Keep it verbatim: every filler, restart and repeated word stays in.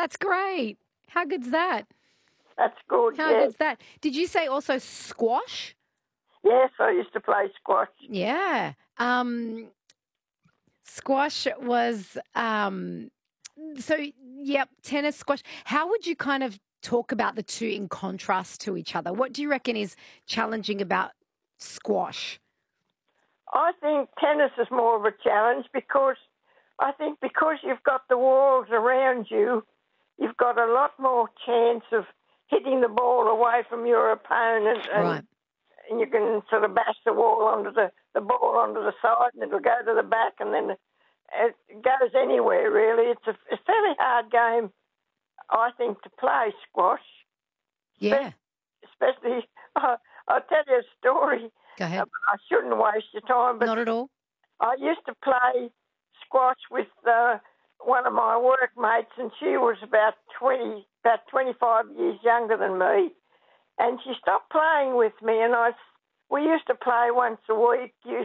That's great. How good's that? That's good, How yes. good's that? Did you say also squash? Yes, I used to play squash. Yeah. Um, squash was, um, so, yep, tennis, squash. How would you kind of talk about the two in contrast to each other? What do you reckon is challenging about squash? I think tennis is more of a challenge because I think because you've got the walls around you, you've got a lot more chance of hitting the ball away from your opponent, and, Right. and you can sort of bash the wall onto the, the ball onto the side, and it'll go to the back, and then it goes anywhere, really. It's a, a fairly hard game, I think, to play squash. Yeah. Especially, uh, I'll tell you a story. Go ahead. Uh, I shouldn't waste your time, but Not at all. I used to play squash with uh, one of my workmates, and she was about twenty, about twenty-five years younger than me, and she stopped playing with me, and I, we used to play once a week,